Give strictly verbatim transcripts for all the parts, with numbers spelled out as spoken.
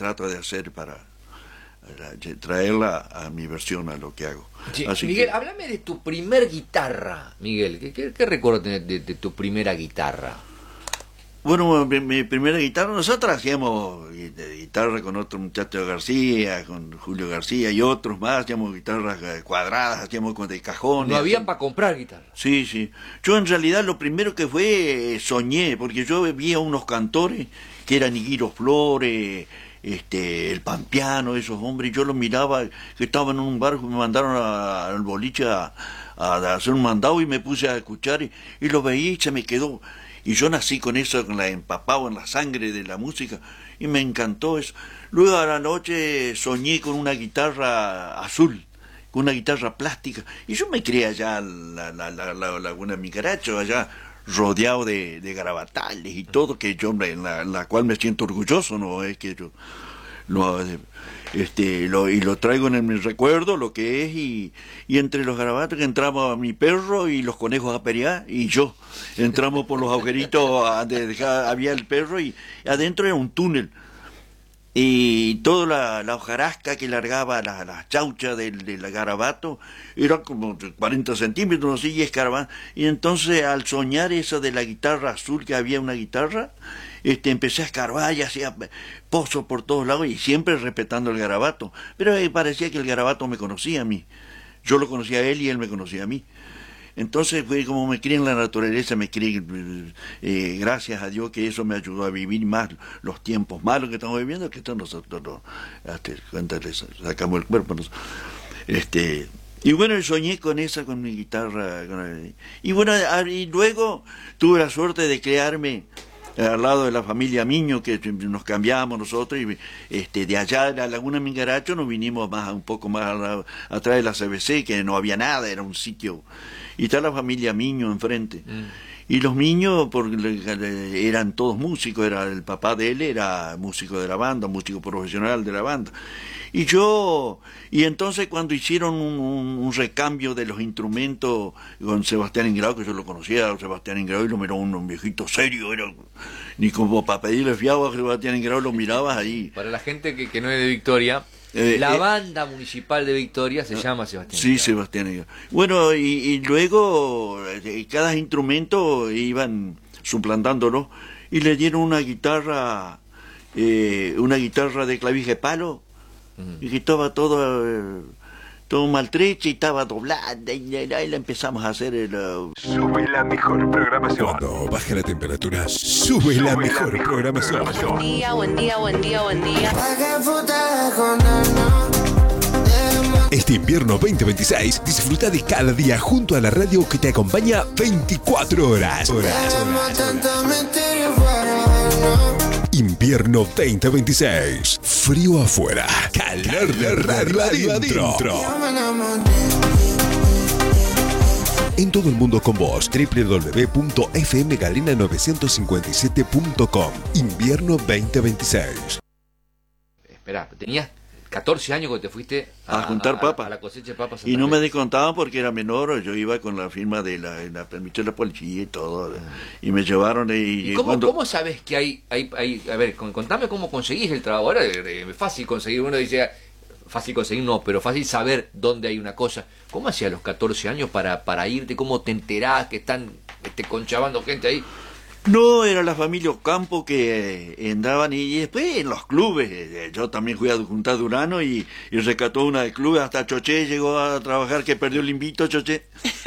trato de hacer para traerla a mi versión, a lo que hago. Sí, Así Miguel, que, háblame de tu primer guitarra, Miguel. ¿Qué, qué, qué recuerdo tenés de, de tu primera guitarra? bueno, mi, mi primera guitarra, nosotros hacíamos guitarra con otro muchacho García, con Julio García y otros más, hacíamos guitarras cuadradas, hacíamos con de cajones. No había así. para comprar guitarra. Sí, sí. Yo en realidad lo primero que fue, soñé, porque yo vi a unos cantores que eran Higuiro Flores, este, el Pampiano, esos hombres, yo los miraba, que estaban en un barco, me mandaron a- al boliche a, a hacer un mandado y me puse a escuchar y, y lo veía y se me quedó. Y yo nací con eso, con la empapado en la sangre de la música, y me encantó eso. Luego a la noche soñé con una guitarra azul, con una guitarra plástica, y yo me crié allá en la, la, la, la Laguna Micaracho, allá rodeado de, de garabatales y todo, que yo en la, en la cual me siento orgulloso, no es que yo lo, este, lo, y lo traigo en mi recuerdo, lo que es, y, y entre los garabatos que entramos mi perro y los conejos a pelear, y yo, entramos por los agujeritos, a, de, de, había el perro, y adentro era un túnel, y toda la, la hojarasca que largaba la, la chaucha del, del garabato era como cuarenta centímetros, no sé, y escarban. Y entonces al soñar eso de la guitarra azul, que había una guitarra, este, empecé a escarbar y hacía pozos por todos lados y siempre respetando el garabato. Pero eh, parecía que el garabato me conocía a mí. Yo lo conocía a él y él me conocía a mí. Entonces fue como me crié en la naturaleza, me crié, eh, gracias a Dios que eso me ayudó a vivir más los tiempos malos que estamos viviendo, que esto nosotros no, hasta cuéntales, sacamos el cuerpo. Nos, este, y bueno, soñé con esa, con mi guitarra. Con, y bueno, y luego tuve la suerte de crearme al lado de la familia Miño, que nos cambiamos nosotros, y este, de allá de la Laguna Mingaracho nos vinimos más un poco más a la, atrás de la C B C, que no había nada, era un sitio, y está la familia Miño enfrente. Mm. Y los Miños porque eran todos músicos, era el papá de él era músico de la banda, músico profesional de la banda. Y yo, y entonces cuando hicieron un, un, un recambio de los instrumentos con Sebastián Ingrao, que yo lo conocía, Sebastián Ingrao, y lo miró un, un viejito serio, era ni como para pedirle fiado a Sebastián Ingrao, lo mirabas ahí. Para la gente que, que no es de Victoria, eh, la eh, banda municipal de Victoria se eh, llama Sebastián Sí, Ingrao. Sebastián Ingrao. Bueno, y, y luego eh, cada instrumento iban suplantándolo y le dieron una guitarra, eh, una guitarra de clavija de palo, y que estaba todo, eh, todo maltrecha y estaba doblada, y ahí la empezamos a hacer el... Uh... Sube la mejor programación. Cuando baja la temperatura, sube, sube la, mejor la mejor programación. programación. Buen día, buen día, buen día, buen día. Este invierno veinte veintiséis, disfruta de cada día junto a la radio que te acompaña veinticuatro horas. horas, horas, horas. Invierno veinte veintiséis. Frío afuera, calor de radio adentro. En todo el mundo con vos, doble u doble u doble u punto f m galena novecientos cincuenta y siete punto com. Invierno veinte veintiséis. Espera, tenías catorce años cuando te fuiste a, a juntar papas, a, a la cosecha de papas. Y no me descontaban porque era menor, yo iba con la firma de la, la permiso de la policía y todo, y me llevaron y... ¿Y cómo, cuando... ¿Cómo sabes que hay, hay, hay, a ver, contame cómo conseguís el trabajo? Ahora es fácil conseguir, uno dice, fácil conseguir no, pero fácil saber dónde hay una cosa. ¿Cómo hacías a los catorce años para, para irte? ¿Cómo te enterás que están este, conchavando gente ahí? No, era la familia Ocampo que eh, andaban y, y después en los clubes. Eh, yo también fui a juntar Durano y, y rescató una de clubes. Hasta Choché llegó a trabajar, que perdió el invito, Choché.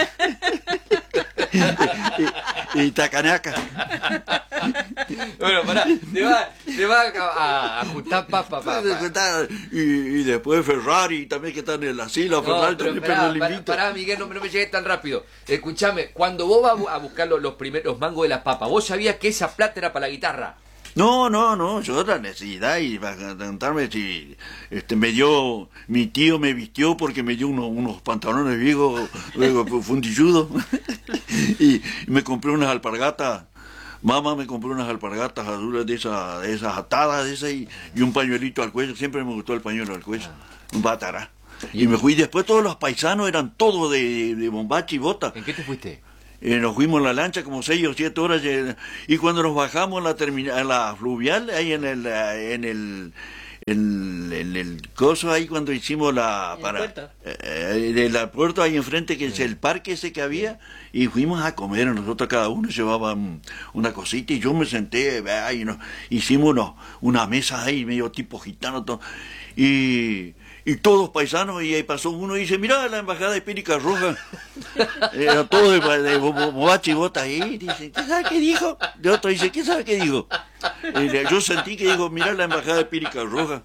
y, y Tacanaca. Bueno, pará, te va, te va a, a juntar papa, papá. Y, y después Ferrari también, que están en el asilo. No, Ferrari pero también pará, perdió el pará, invito. pará, Miguel, no, no me llegues tan rápido. Escuchame, cuando vos vas a buscar los, los primeros mangos de las papas, ¿vos sabías que esa plata era para la guitarra? No, no, no, yo la necesidad y para cantarme, si este, me dio, mi tío me vistió porque me dio unos, unos pantalones viejos, luego fundilludos, y me compré unas alpargatas, mamá me compró unas alpargatas azules de esas, de esas atadas, de esas, y, y un pañuelito al cuello, siempre me gustó el pañuelo al cuello, un batará. Y me fui, después todos los paisanos eran todos de, de bombacha y bota. ¿En qué te fuiste? Eh, nos fuimos en la lancha como seis o siete horas eh, y cuando nos bajamos en la, terminal, en la fluvial, ahí en el, en el el, el, el coso ahí cuando hicimos la... ¿El para puerto? eh, del puerto ahí enfrente, que es el parque ese que había, y fuimos a comer, nosotros cada uno llevaba mm, una cosita, y yo me senté, ah, y nos, hicimos unos, una mesa ahí, medio tipo gitano, todo, y... Y todos paisanos, y ahí pasó uno y dice, mirá la embajada de Pírica Roja. Era todo de, de bobachi y bota ahí. Dice, ¿qué sabe qué dijo? De otro dice, ¿qué sabe qué dijo? Y yo sentí que dijo, mirá la embajada de Pírica Roja.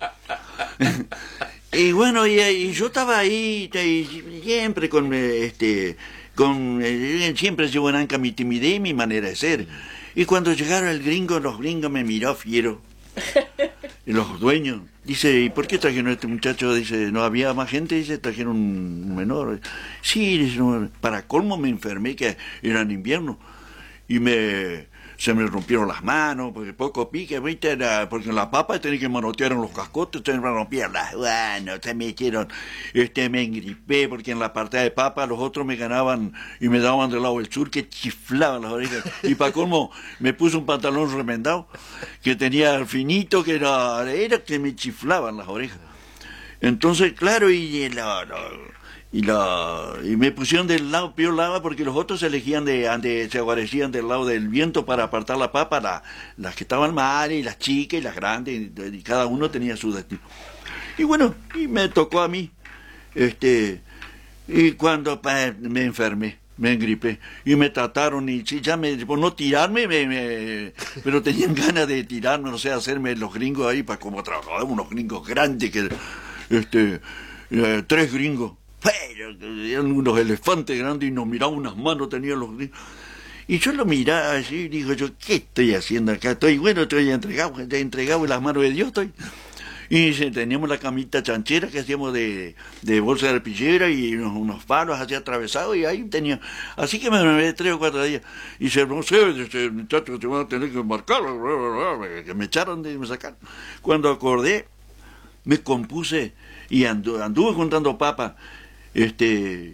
Y bueno, y, y yo estaba ahí, y siempre con, este, con, siempre llevo en anca mi timidez y mi manera de ser. Y cuando llegaron el gringo, los gringos me miró fiero. Y los dueños, dice, ¿y por qué trajeron a este muchacho? Dice, ¿no había más gente? Dice, trajeron un menor. Sí, dice, no, para colmo me enfermé, que era en invierno, y me se me rompieron las manos, porque poco pique, ¿viste? Era, porque en la papa tenía que manotear en los cascotes, se me rompieron las manos, se me hicieron, este, me engripé, porque en la partida de papa los otros me ganaban y me daban del lado del sur, que chiflaban las orejas. Y para colmo, me puse un pantalón remendado, que tenía finito, que era, era que me chiflaban las orejas. Entonces, claro, y la... la Y, la, y me pusieron del lado, peor lado, porque los otros se elegían de, de, se guarecían del lado del viento para apartar la papa, la, las que estaban mal, y las chicas, y las grandes, y, y cada uno tenía su destino. Y bueno, y me tocó a mí, este, y cuando pa, me enfermé, me engripé, y me trataron, y sí, ya me, por no tirarme, me, me, pero tenían ganas de tirarme, no sé, hacerme los gringos ahí, para como trabajaban unos gringos grandes, que, este, eh, tres gringos. Pero eran unos elefantes grandes y nos miraban unas manos, tenían los... Y yo lo miraba así y digo yo, ¿qué estoy haciendo acá? Estoy, bueno, estoy entregado, estoy entregado en las manos de Dios estoy. Y sí, teníamos la camita chanchera que hacíamos de, de bolsa de arpillera y unos, unos palos así atravesados, y ahí tenía... Así que me enfermé tres o cuatro días. Y se no sé, este muchacho, te van a tener que marcar, que me echaron de me sacaron. Cuando acordé, me compuse y andu, anduve juntando papas. Este,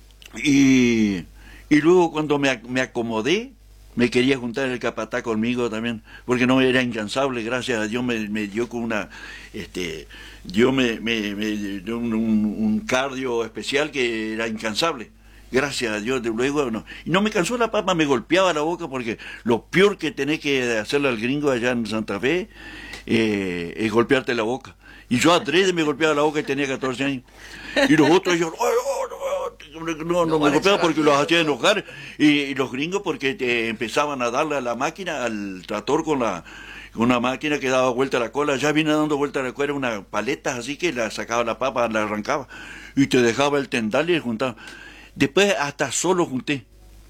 y, y luego cuando me, me acomodé, me quería juntar el capatá conmigo también, porque no era incansable, gracias a Dios me, me dio con una, este, Dios me, me, me dio un, un, un cardio especial que era incansable. Gracias a Dios, de luego no. Y no me cansó la papa, me golpeaba la boca, porque lo peor que tenés que hacerle al gringo allá en Santa Fe eh, es golpearte la boca. Y yo adrede me golpeaba la boca y tenía catorce años. Y los otros yo, no, no, no, no me golpeaba porque los hacía enojar. Y, y los gringos porque te empezaban a darle a la máquina, al tractor con la con una máquina que daba vuelta a la cola. Ya viene dando vuelta a la cola una paleta así que la sacaba la papa, la arrancaba. Y te dejaba el tendal y juntaba. Después hasta solo junté.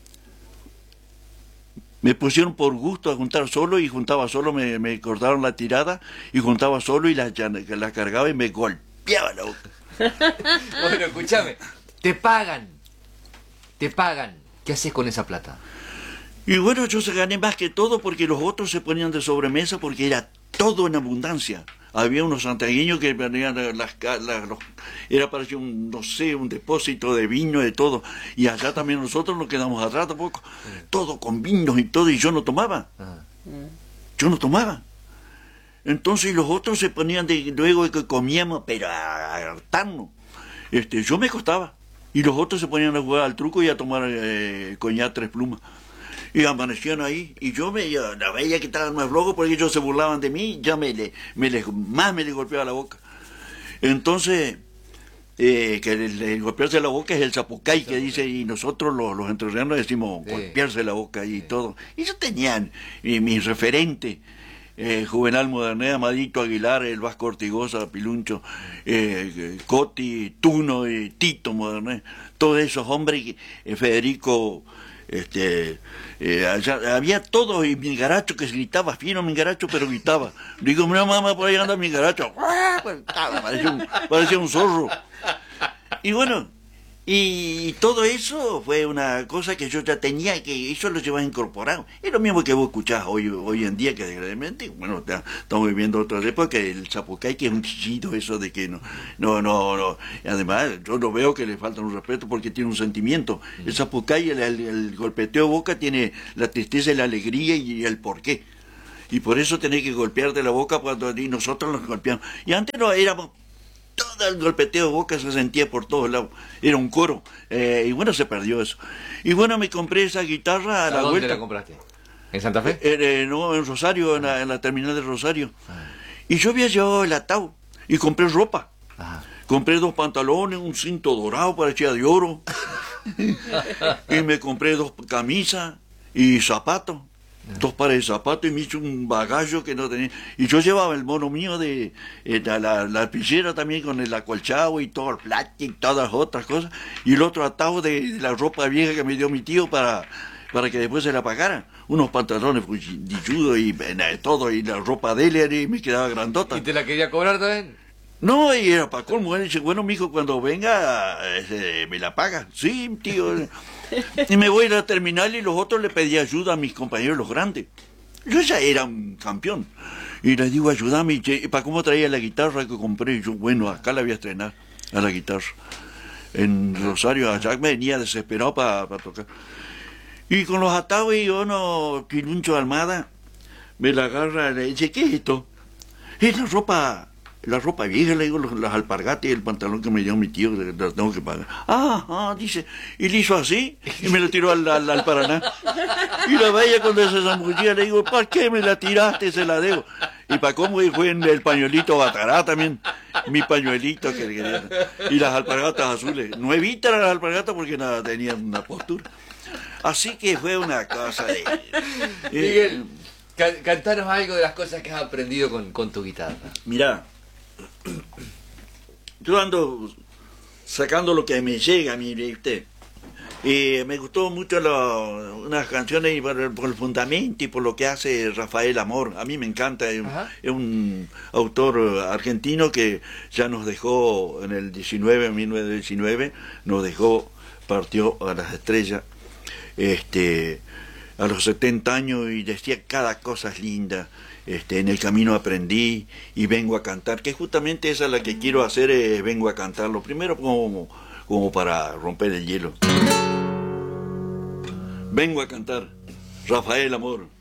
Me pusieron por gusto a juntar solo y juntaba solo, me, me cortaron la tirada y juntaba solo y la, la cargaba y me golpeaba la boca. Bueno, escúchame, te pagan, te pagan, ¿qué haces con esa plata? Y bueno, yo se gané más que todo porque los otros se ponían de sobremesa porque era todo en abundancia. Había unos santiagueños que venían las, las los, era parecía un, no sé, un depósito de vino, de todo. Y allá también nosotros nos quedamos atrás tampoco. Sí. Todo con vinos y todo, y yo no tomaba. Ajá. Yo no tomaba. Entonces los otros se ponían de, luego de que comíamos, pero a hartarnos. Este, yo me costaba. Y los otros se ponían a jugar al truco y a tomar eh, coñac tres plumas. Y amanecían ahí, y yo me yo, la veía que estaban más flojos porque ellos se burlaban de mí, ya me le, me le, más me le golpeaba la boca. Entonces, eh, que el, el golpearse la boca es el zapucay que dice, y nosotros los, los entrerrianos decimos sí. Golpearse la boca y sí. Todo. Y yo tenía mi, mi referente, eh, Juvenal Modernea, Amadito Aguilar, el Vasco Ortigosa, Piluncho, eh, Coti, Tuno, y Tito Modernea, todos esos hombres, eh, Federico... Este, eh, allá, había todo, y mi garacho que gritaba, fino mi garacho, pero gritaba. Digo, mira mamá, por ahí anda mi garacho. Parecía un, parecía un zorro. Y bueno, y, y todo eso fue una cosa que yo ya tenía, que eso lo llevaba incorporado. Es lo mismo que vos escuchás hoy, hoy en día, que desgraciadamente, bueno, ya, estamos viviendo otras épocas, el zapucay, que es un chillido eso de que no, no, no, no. Y además, yo lo veo que le falta un respeto porque tiene un sentimiento. El zapucay, el, el, el golpeteo de boca tiene la tristeza y la alegría y el porqué. Y por eso tenés que golpearte la boca cuando y nosotros nos golpeamos. Y antes no éramos, todo el golpeteo de boca se sentía por todos lados. Era un coro. Eh, y bueno, se perdió eso. Y bueno, me compré esa guitarra a, ¿A la dónde vuelta. la compraste? ¿En Santa Fe? Eh, eh, no, en Rosario, en la, en la terminal de Rosario. Y yo había llevado el ataúd y compré ropa. Ajá. Compré dos pantalones, un cinto dorado parecía de oro. Y me compré dos camisas y zapatos. Dos pares de zapatos y me hice un bagallo que no tenía. Y yo llevaba el mono mío de eh, la, la, la lapicera también con el acolchado y todo el plástico y todas las otras cosas. Y el otro atado de, de la ropa vieja que me dio mi tío para, para que después se la pagara. Unos pantalones dichudos y eh, todo, y la ropa de él y me quedaba grandota. ¿Y te la quería cobrar también? No, y era para colmo. Él dice, bueno, mijo, cuando venga, eh, me la paga. Sí, tío. Y me voy a la terminal y los otros le pedí ayuda a mis compañeros, los grandes. Yo ya era un campeón. Y les digo, ayúdame. ¿Y para cómo traía la guitarra que compré? Y yo, bueno, acá la voy a estrenar, a la guitarra. En Rosario, allá me venía desesperado para tocar. Y con los atados y yo, no, Quiluncho Almada, me la agarra y le dice, ¿qué es esto? Es la ropa... La ropa vieja, le digo, los, las alpargatas y el pantalón que me dio mi tío, que los tengo que pagar. Ah, ah, dice, y le hizo así, y me lo tiró al, al, al Paraná. Y la vaya cuando se zambullía, le digo, ¿para qué me la tiraste? Se la debo. Y para cómo fue en el pañuelito Batará también, mi pañuelito que le quería. Y las alpargatas azules, nuevitas las alpargatas porque nada, tenían una postura. Así que fue una cosa de... Eh, Miguel, can, cantanos algo de las cosas que has aprendido con, con tu guitarra. Mirá, yo ando sacando lo que me llega a mí, ¿viste? Y me gustó mucho lo, unas canciones por el, por el fundamento y por lo que hace Rafael Amor. A mí me encanta, es, es un autor argentino que ya nos dejó en el diecinueve, mil novecientos diecinueve, nos dejó, partió a las estrellas, este, a los setenta años, y decía cada cosa linda. Este, en el camino aprendí y vengo a cantar, que justamente esa es la que quiero hacer, eh, vengo a cantar, lo primero como, como para romper el hielo. Vengo a cantar, Rafael Amor.